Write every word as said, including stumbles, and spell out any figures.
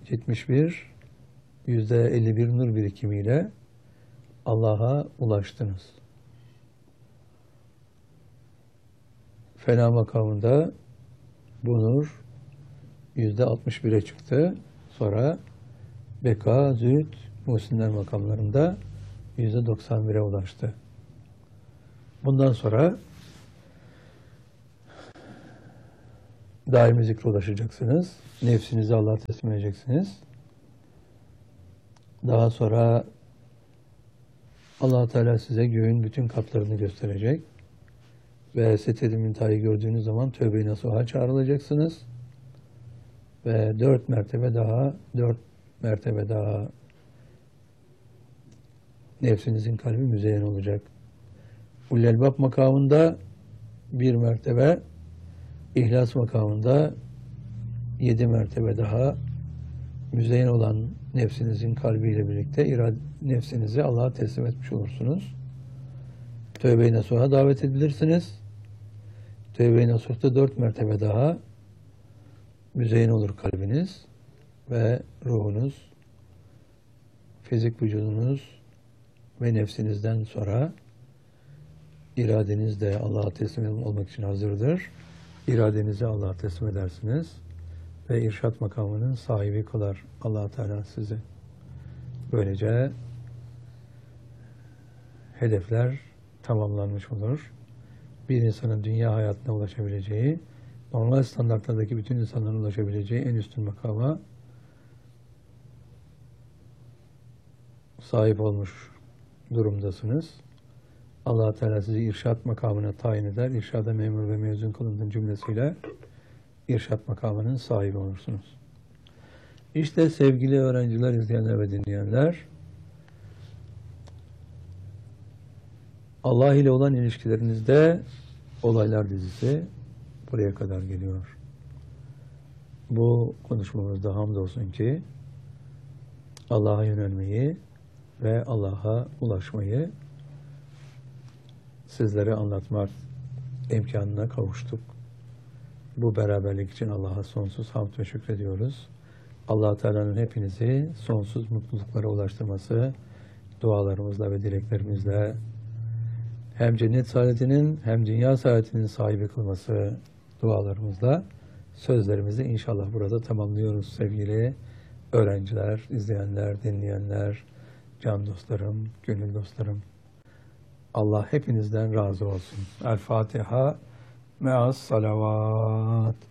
yetmiş bir, yüzde elli bir nur birikimiyle Allah'a ulaştınız. Fena makamında bu nur yüzde altmış bire çıktı. Sonra beka, zühd, muhsinler makamlarında yüzde doksan bire ulaştı. Bundan sonra daimi zikre ulaşacaksınız. Nefsinizi Allah'a teslim edeceksiniz. Daha sonra Allah Teala size göğün bütün katlarını gösterecek. Ve Sitre-i Münteha'yı gördüğünüz zaman tövbe-i nasuha çağrılacaksınız. Ve dört mertebe daha, dört mertebe daha nefsinizin kalbi müzeyyen olacak. Ullelbab makamında bir mertebe, İhlas makamında yedi mertebe daha müzeyyen olan nefsinizin kalbiyle birlikte irade, nefsinizi Allah'a teslim etmiş olursunuz. Tövbe-i nasuha davet edilirsiniz. Tövbe-i nasuhta dört mertebe daha müzeyyen olur kalbiniz ve ruhunuz, fizik vücudunuz ve nefsinizden sonra iradeniz de Allah'a teslim olmak için hazırdır. İradenizi Allah'a teslim edersiniz ve irşat makamının sahibi kılar Allah Teala sizi. Böylece hedefler tamamlanmış olur. Bir insanın dünya hayatına ulaşabileceği, normal standartlardaki bütün insanların ulaşabileceği en üstün makama sahip olmuş durumdasınız. Allah Teala sizi irşat makamına tayin eder. İrşada memur ve mezun kılındığın cümlesiyle irşat makamının sahibi olursunuz. İşte sevgili öğrenciler, izleyenler ve dinleyenler, Allah ile olan ilişkilerinizde olaylar dizisi buraya kadar geliyor. Bu konuşmamızda hamdolsun ki Allah'a yönelmeyi ve Allah'a ulaşmayı sizlere anlatmak imkanına kavuştuk. Bu beraberlik için Allah'a sonsuz hamd ve şükrediyoruz. Allah Teala'nın hepinizi sonsuz mutluluklara ulaştırması dualarımızla ve dileklerimizle hem cennet saadetinin hem dünya saadetinin sahibi kılması dualarımızla sözlerimizi inşallah burada tamamlıyoruz sevgili öğrenciler, izleyenler, dinleyenler, can dostlarım, gönül dostlarım. Allah hepinizden razı olsun. El Fatiha me'as salavat.